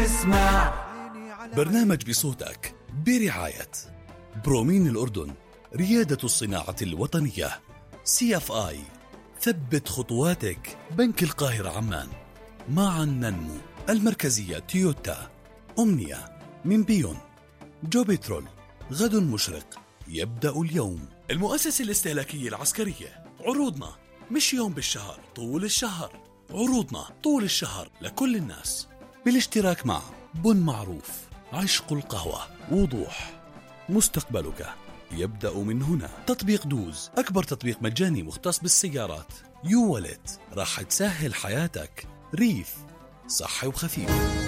اسمع. برنامج بصوتك برعاية برومين الأردن، ريادة الصناعة الوطنية. CFI، ثبت خطواتك. بنك القاهرة عمان. معا ننمو. المركزية تويوتا. أمنية من بيون. جو بترول، غد مشرق يبدأ اليوم. المؤسسة الاستهلاكية العسكرية. عروضنا مش يوم بالشهر، طول الشهر. عروضنا طول الشهر لكل الناس، بالاشتراك مع بن معروف، عشق القهوة، وضوح. مستقبلك يبدأ من هنا. تطبيق دوز، أكبر تطبيق مجاني مختص بالسيارات. يو ولد، راح تسهل حياتك. ريف، صحي وخفيف.